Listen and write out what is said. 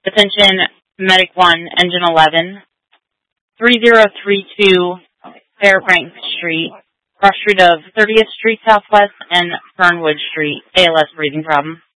Attention, Medic 1, Engine 11, 3032 Fairbank Street, cross street of 30th Street Southwest and Fernwood Street, ALS breathing problem.